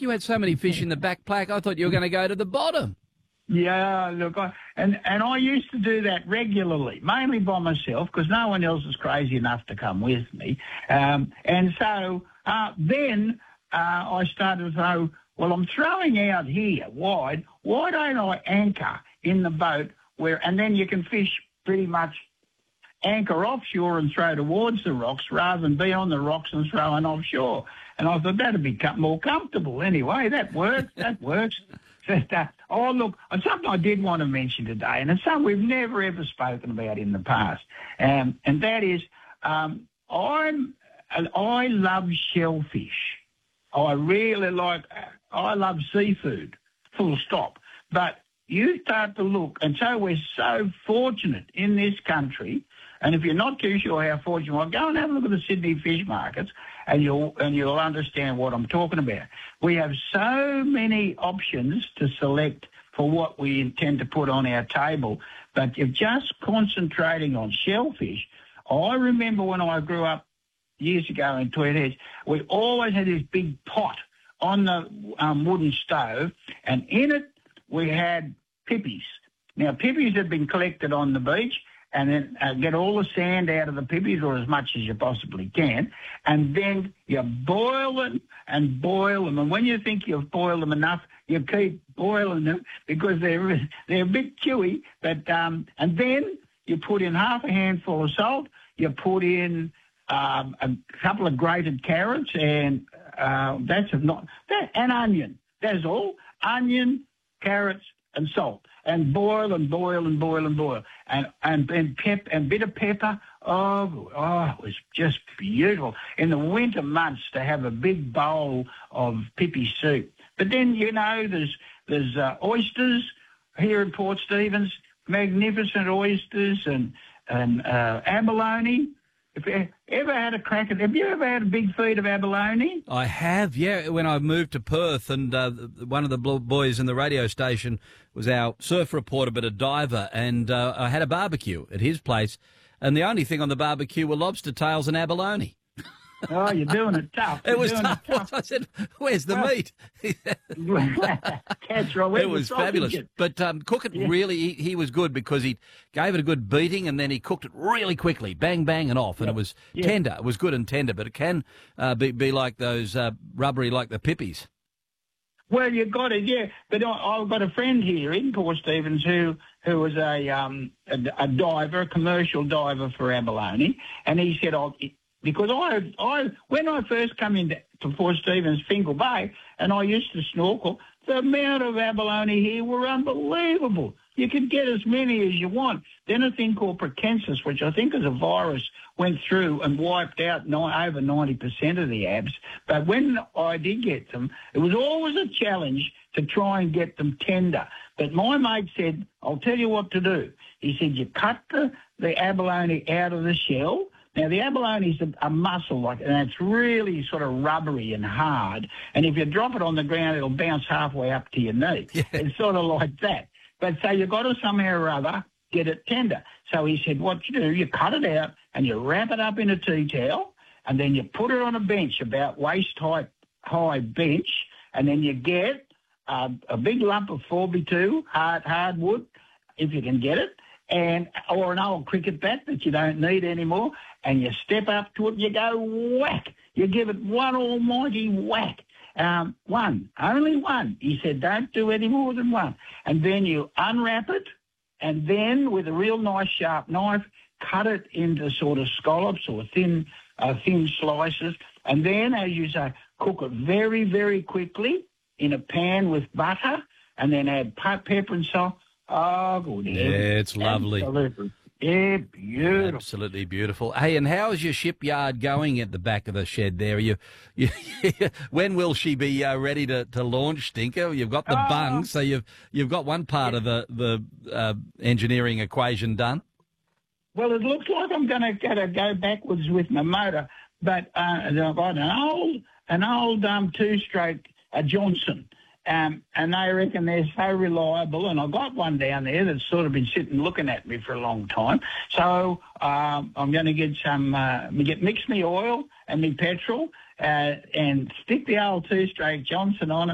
You had so many fish in the back plaque. I thought you were going to go to the bottom. Yeah, look, and I used to do that regularly, mainly by myself, because no one else is crazy enough to come with me. And so then I started to go, well, I'm throwing out here wide. Why don't I anchor in the boat and then you can fish pretty much anchor offshore and throw towards the rocks rather than be on the rocks and throwing offshore. And I thought that'd be more comfortable anyway. That works. That works. Oh, look, something I did want to mention today, and it's something we've never, ever spoken about in the past, and that is I love shellfish. I love seafood, full stop. But you start to look, and so we're so fortunate in this country, and if you're not too sure how fortunate, well, go and have a look at the Sydney fish markets, and you'll understand what I'm talking about. We have so many options to select for what we intend to put on our table, but if just concentrating on shellfish, I remember when I grew up years ago in Tweed Heads, we always had this big pot on the wooden stove, and in it we had pippies. Now, pippies have been collected on the beach, and then get all the sand out of the pippies, or as much as you possibly can, and then you boil them and boil them. And when you think you've boiled them enough, you keep boiling them because they're a bit chewy. But and then you put in half a handful of salt. You put in a couple of grated carrots and and onion. That's all. Onion, carrots, and salt, and boil and boil and boil and boil, and bit of pepper. Oh, it was just beautiful in the winter months to have a big bowl of pippy soup. But then there's oysters here in Port Stephens, magnificent oysters and abalone. Have you ever had a big feed of abalone? I have, yeah. When I moved to Perth, and one of the boys in the radio station was our surf reporter, but a diver, and I had a barbecue at his place, and the only thing on the barbecue were lobster tails and abalone. Oh, you're doing it tough. It was tough. I said, "Where's the meat?" That's right. It was fabulous. But cook it really. He was good because he gave it a good beating, and then he cooked it really quickly, bang, bang, and off. And it was tender. It was good and tender, but it can be like those rubbery, like the pippies. Well, you got it, yeah. But I've got a friend here in Port Stephens who was a diver, a commercial diver for abalone, and he said, because when I first come into Port Stephens, Fingal Bay, and I used to snorkel, the amount of abalone here were unbelievable. You could get as many as you want. Then a thing called Prakensis, which I think is a virus, went through and wiped out over 90% of the abs. But when I did get them, it was always a challenge to try and get them tender. But my mate said, I'll tell you what to do. He said, you cut the abalone out of the shell. Now, the abalone is a muscle, and it's really sort of rubbery and hard. And if you drop it on the ground, it'll bounce halfway up to your knee. Yeah. It's sort of like that. But so you've got to somehow or other get it tender. So he said, what you do, you cut it out and you wrap it up in a tea towel, and then you put it on a bench, about waist-height high bench, and then you get a big lump of 4x2 hardwood, if you can get it, or an old cricket bat that you don't need anymore, and you step up to it and you go whack. You give it one almighty whack. Only one. He said, don't do any more than one. And then you unwrap it, and then with a real nice sharp knife, cut it into sort of scallops or thin slices. And then, as you say, cook it very, very quickly in a pan with butter, and then add pepper and salt. Oh, good. Yeah, it's lovely. Absolutely. Yeah, beautiful. Absolutely beautiful. Hey, and how's your shipyard going at the back of the shed there? When will she be ready to launch, Stinker? You've got the bung, so you've got one part of the engineering equation done. Well, it looks like I'm going to go backwards with my motor, but I've got an old two-stroke Johnson. And they reckon they're so reliable, and I've got one down there that's sort of been sitting looking at me for a long time. So I'm going to get mix me oil and me petrol and stick the old two-stroke Johnson on it.